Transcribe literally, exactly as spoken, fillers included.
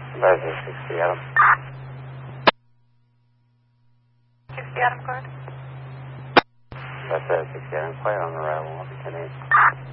Advisor sixty Adam. sixty Adam, go ahead. That's it, sixty Adam. Quiet on arrival. I'll be ten eight.